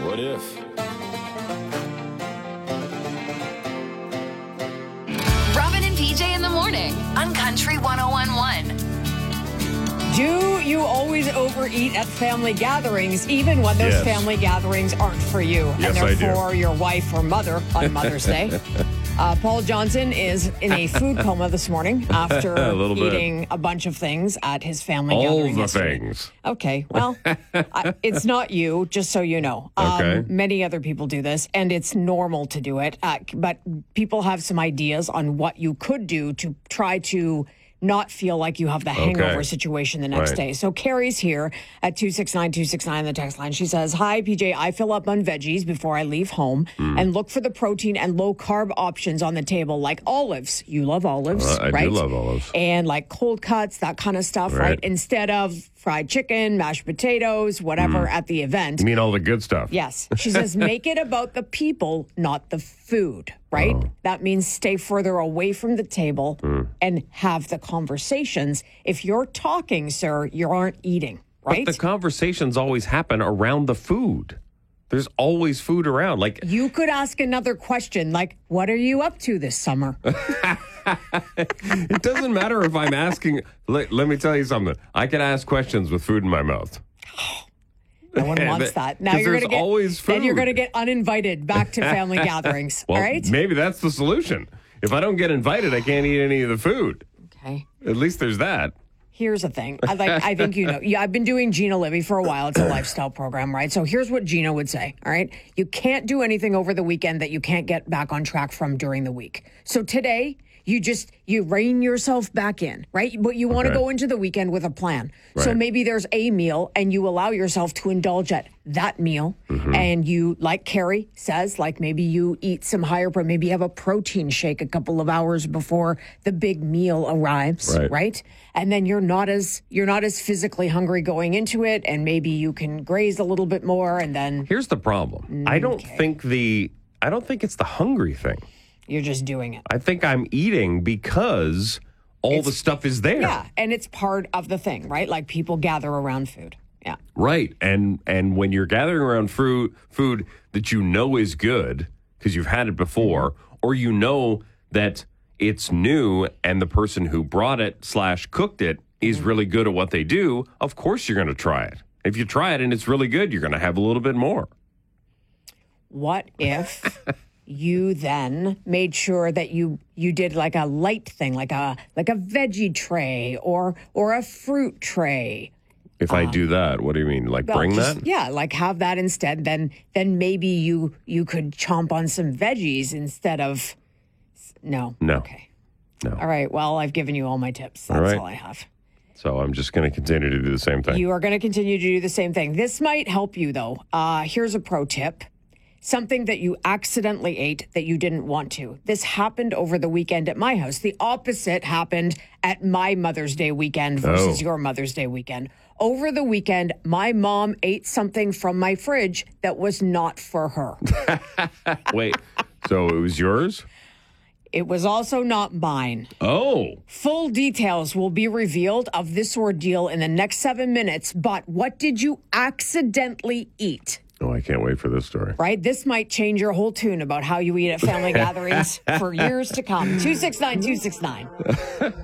What if? Robin and PJ in the morning on Country 101.1. Do you always overeat at family gatherings, even when those Yes. family gatherings aren't for you? Yes, and I they're do. for your wife or mother on Mother's Day. Paul Johnson is in a food coma this morning after A little bit. eating a bunch of things at his family All gathering. the yesterday. things. Okay, well, it's not you, just so you know. Okay. Many other people do this, and it's normal to do it. But people have some ideas on what you could do to try to not feel like you have the hangover Okay. situation the next Right. day. So Carrie's here at 269-269, the text line. She says, "Hi, PJ, I fill up on veggies before I leave home and look for the protein and low-carb options on the table, like olives." You love olives, I right? do love olives. And like cold cuts, that kind of stuff, right? Right. Instead of fried chicken, mashed potatoes, whatever at the event. You mean all the good stuff? Yes. She says, make it about the people, not the food, right? Oh. That means stay further away from the table and have the conversations. If you're talking, sir, you aren't eating, right? But the conversations always happen around the food. There's always food around. Like, You could ask another question like, what are you up to this summer? it doesn't matter if I'm asking. Let me tell you something. I can ask questions with food in my mouth. No one wants that. Now 'Cause you're there's going to get always Then you're food. going to get uninvited back to family gatherings, Well, all right? maybe that's the solution. If I don't get invited, I can't eat any of the food. Okay. At least there's that. Here's the thing. I think you know. Yeah, I've been doing Gina Libby for a while. It's a lifestyle program, right? So here's what Gina would say. All right. You can't do anything over the weekend that you can't get back on track from during the week. So today, you rein yourself back in, right? But you want to Okay. go into the weekend with a plan. So Right. maybe there's a meal and you allow yourself to indulge at that meal. And you, like Carrie says, like maybe you eat some maybe you have a protein shake a couple of hours before the big meal arrives, Right. right? And then you're not as physically hungry going into it, and maybe you can graze a little bit more, and then Here's the problem. I don't think it's the hungry thing. you're just doing it. I think I'm eating because all the stuff is there. Yeah, and it's part of the thing, right? Like people gather around food. Yeah. Right. And when you're gathering around food that you know is good because you've had it before, or you know that it's new and the person who brought it / cooked it is really good at what they do, of course you're going to try it. If you try it and it's really good, you're going to have a little bit more. What if you then made sure that you did like a light thing, like a veggie tray or a fruit tray? If I do that, what do you mean? Like Well, bring just- that? Yeah, like have that instead. Then maybe you could chomp on some veggies instead of no. No. Okay. No. All right. Well, I've given you all my tips. That's All right. all I have. So I'm just going to continue to do the same thing. You are going to continue to do the same thing. This might help you, though. Here's a pro tip. Something that you accidentally ate that you didn't want to. This happened over the weekend at my house. The opposite happened at my Mother's Day weekend versus your Mother's Day weekend. Over the weekend, my mom ate something from my fridge that was not for her. Wait, so it was yours? It was also not mine. Oh. Full details will be revealed of this ordeal in the next 7 minutes. But what did you accidentally eat? Oh, I can't wait for this story. Right? This might change your whole tune about how you eat at family gatherings for years to come. 269-269.